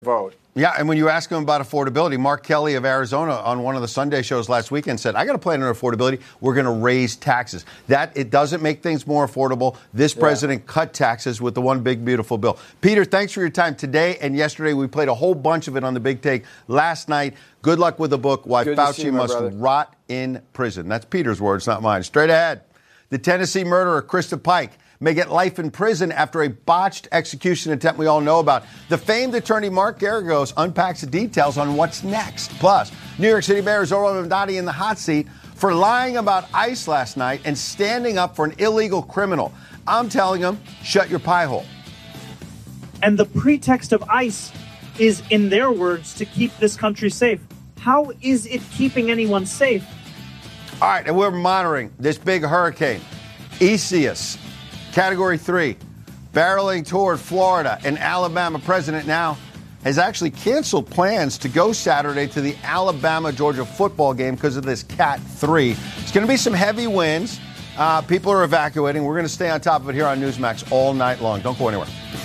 vote. Yeah, and when you ask him about affordability, Mark Kelly of Arizona on one of the Sunday shows last weekend said, I got a plan on affordability. We're going to raise taxes. That it doesn't make things more affordable. This president cut taxes with the one big, beautiful bill. Peter, thanks for your time today and yesterday. We played a whole bunch of it on The Big Take last night. Good luck with the book, Why Fauci Must Rot in Prison. That's Peter's words, not mine. Straight ahead. The Tennessee murderer, Krista Pike, may get life in prison after a botched execution attempt we all know about. The famed attorney Mark Geragos unpacks the details on what's next. Plus, New York City Mayor Zohran Mamdani in the hot seat for lying about ICE last night and standing up for an illegal criminal. I'm telling him, shut your pie hole. And the pretext of ICE is, in their words, to keep this country safe. How is it keeping anyone safe? All right, and we're monitoring this big hurricane, Isaias. Category 3, barreling toward Florida. An Alabama president now has actually canceled plans to go Saturday to the Alabama-Georgia football game because of this Cat 3. It's going to be some heavy winds. People are evacuating. We're going to stay on top of it here on Newsmax all night long. Don't go anywhere.